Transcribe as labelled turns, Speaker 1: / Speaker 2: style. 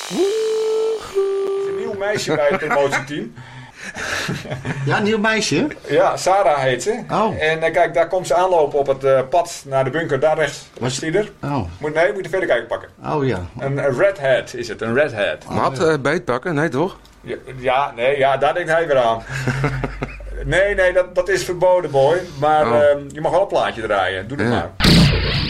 Speaker 1: Een nieuw meisje bij het promotieteam.
Speaker 2: Ja, een nieuw meisje?
Speaker 1: Ja, Sarah heet ze.
Speaker 2: Oh.
Speaker 1: En kijk, daar komt ze aanlopen op het pad naar de bunker. Daar rechts.
Speaker 2: Was
Speaker 1: Zie je er?
Speaker 2: Oh.
Speaker 1: Moet je verder kijken pakken.
Speaker 2: Oh ja.
Speaker 1: Een red hat is het, een red hat.
Speaker 3: Mat beetpakken? Nee, toch?
Speaker 1: Ja, daar denkt hij weer aan. Nee, dat is verboden, boy. Maar je mag wel een plaatje draaien. Doe het maar.